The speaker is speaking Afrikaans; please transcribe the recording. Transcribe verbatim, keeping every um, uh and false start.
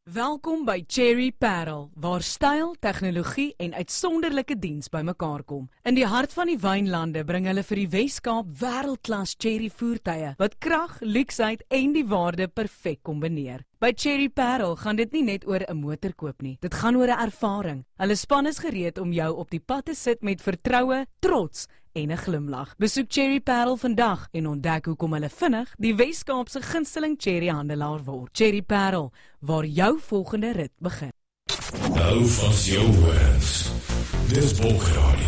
Welkom by Cherry Parel, waar styl, tegnologie en uitsonderlike diens bymekaar kom. In die hart van die wynlande bring hulle vir die Weskaap wêreldklas cherry voertuie wat krag, luksheid en die waarde perfek kombineer. By Cherry Parel gaan dit nie net oor 'n motor koop nie, dit gaan oor 'n ervaring. Hulle span is gereed om jou op die pad te sit met vertroue, trots en 'n glimlag. Besoek Cherry Parel vandag en ontdek hoekom hulle vinnig die Weskaap se gunsteling cherry handelaar word. Cherry Parel, waar jou volgende rit begin. Nou vas jou horens. Dis Bulk Radio.